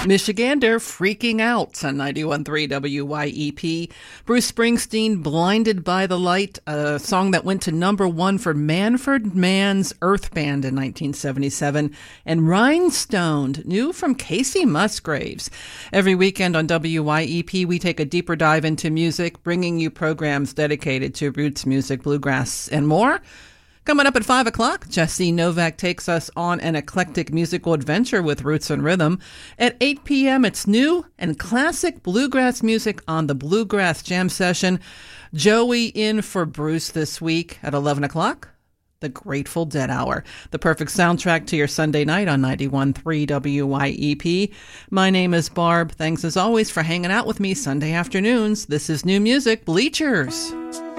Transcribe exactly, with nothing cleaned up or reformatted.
Michigander freaking out on ninety-one point three W Y E P. Bruce Springsteen, Blinded by the Light, a song that went to number one for Manfred Mann's Earth Band in nineteen seventy-seven. And Rhinestone, new from Casey Musgraves. Every weekend on W Y E P, we take a deeper dive into music, bringing you programs dedicated to roots music, bluegrass, and more. Coming up at five o'clock, Jesse Novak takes us on an eclectic musical adventure with Roots and Rhythm. At eight p.m., it's new and classic bluegrass music on the Bluegrass Jam Session. Joey in for Bruce this week. At eleven o'clock, the Grateful Dead Hour, the perfect soundtrack to your Sunday night on ninety-one point three W Y E P. My name is Barb. Thanks as always for hanging out with me Sunday afternoons. This is New Music Bleachers.